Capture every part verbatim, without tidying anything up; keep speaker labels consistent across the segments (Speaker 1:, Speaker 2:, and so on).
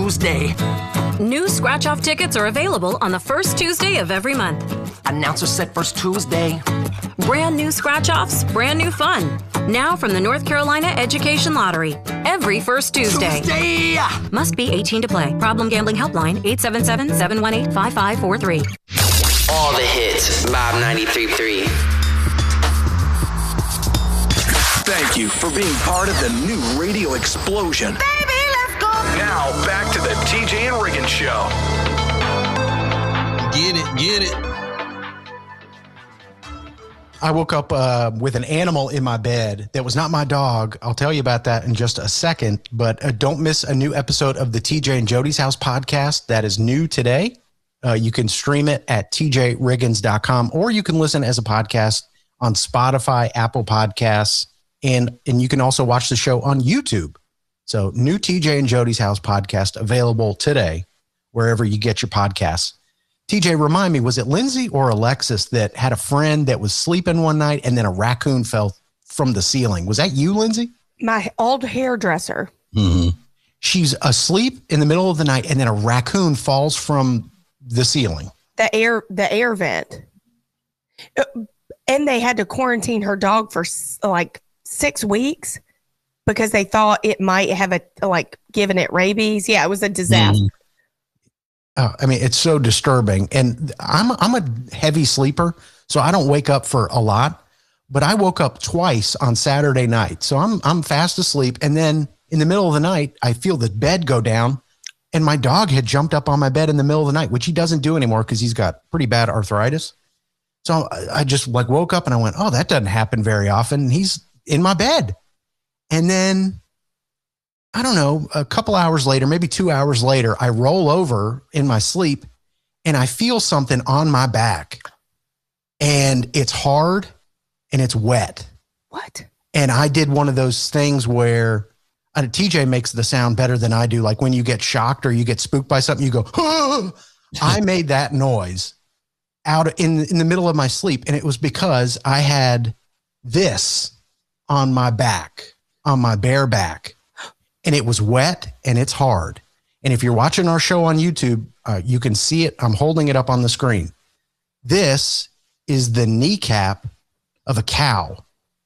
Speaker 1: Tuesday.
Speaker 2: New scratch-off tickets are available on the first Tuesday of every month.
Speaker 1: Announcer said first Tuesday.
Speaker 2: Brand new scratch-offs, brand new fun. Now from the North Carolina Education Lottery. Every first Tuesday.
Speaker 1: Tuesday!
Speaker 2: Must be eighteen to play. Problem gambling helpline eight seven seven, seven one eight, five five four three.
Speaker 3: All the hits, Bob ninety-three point three.
Speaker 4: Thank you for being part of the new radio explosion.
Speaker 5: Baby, let's go.
Speaker 4: Now, back to the T J and Riggins Show.
Speaker 6: Get it, get it.
Speaker 7: I woke up uh, with an animal in my bed that was not my dog. I'll tell you about that in just a second. But uh, don't miss a new episode of the T J and Jody's House podcast that is new today. Uh, you can stream it at T J Riggins dot com, or you can listen as a podcast on Spotify, Apple Podcasts, and and you can also watch the show on YouTube. So new T J and Jody's House podcast available today, wherever you get your podcasts. T J, remind me, was it Lindsay or Alexis that had a friend that was sleeping one night and then a raccoon fell from the ceiling? Was that you, Lindsay?
Speaker 8: My old hairdresser.
Speaker 7: Mm-hmm. She's asleep in the middle of the night and then a raccoon falls from the ceiling.
Speaker 8: The air, the air vent. And they had to quarantine her dog for like six weeks because they thought it might have a like given it rabies. Yeah, it was a disaster.
Speaker 7: Mm. Oh, I mean, it's so disturbing. And I'm I'm a heavy sleeper, so I don't wake up for a lot. But I woke up twice on Saturday night, so I'm I'm fast asleep. And then in the middle of the night, I feel the bed go down, and my dog had jumped up on my bed in the middle of the night, which he doesn't do anymore because he's got pretty bad arthritis. So I, I just like woke up and I went, "Oh, that doesn't happen very often." And he's in my bed, and then I don't know, a couple hours later, maybe two hours later, I roll over in my sleep and I feel something on my back and it's hard and it's wet.
Speaker 8: What?
Speaker 7: And I did one of those things where uh, T J makes the sound better than I do. Like when you get shocked or you get spooked by something, you go, oh! I made that noise out in, in the middle of my sleep. And it was because I had this on my back, on my bare back. And it was wet and it's hard. And if you're watching our show on YouTube, uh, you can see it. I'm holding it up on the screen. This is the kneecap of a cow.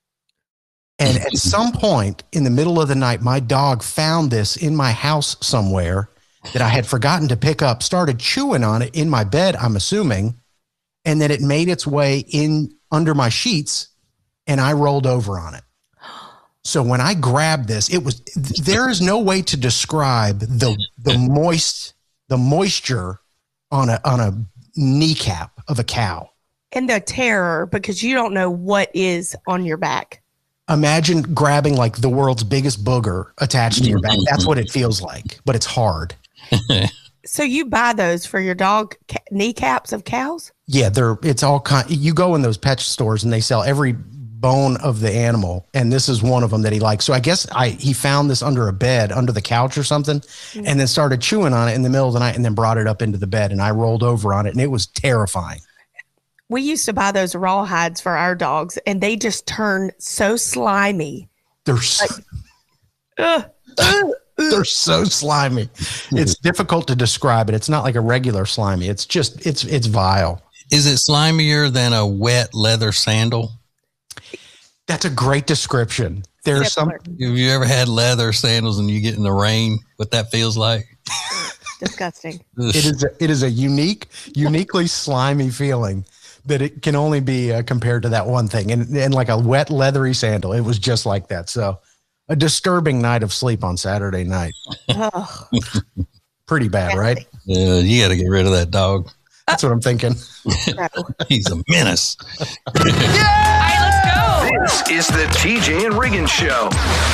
Speaker 7: And at some point in the middle of the night, my dog found this in my house somewhere that I had forgotten to pick up, started chewing on it in my bed, I'm assuming, and then it made its way in under my sheets and I rolled over on it. So when I grabbed this, it was, there is no way to describe the, the moist, the moisture on a, on a kneecap of a cow.
Speaker 8: And the terror, because you don't know what is on your back.
Speaker 7: Imagine grabbing like the world's biggest booger attached to your back. That's what it feels like, but it's hard.
Speaker 8: So you buy those for your dog ca- kneecaps of cows?
Speaker 7: Yeah, they're, it's all kind, you go in those pet stores and they sell every bone of the animal, and this is one of them that he likes. So I guess I he found this under a bed, under the couch or something, mm-hmm. and then started chewing on it in the middle of the night and then brought it up into the bed, and I rolled over on it, and it was terrifying.
Speaker 8: We used to buy those raw hides for our dogs, and they just turn so slimy.
Speaker 7: They're so,
Speaker 8: like, uh, uh,
Speaker 7: they're so slimy. It's difficult to describe it. It's not like a regular slimy. It's just, it's it's vile.
Speaker 6: Is it slimier than a wet leather sandal?
Speaker 7: That's a great description. There's some.
Speaker 6: Have you ever had leather sandals and you get in the rain? What that feels like?
Speaker 8: Disgusting.
Speaker 7: It is. A, it is a unique, uniquely slimy feeling that it can only be uh, compared to that one thing. And and like a wet leathery sandal, it was just like that. So, a disturbing night of sleep on Saturday night.
Speaker 8: Oh.
Speaker 7: Pretty bad, right?
Speaker 6: Yeah, you got to get rid of that dog.
Speaker 7: That's what I'm thinking.
Speaker 6: He's a menace.
Speaker 4: Yeah! All right, let's go. This is the T J and Riggins Show.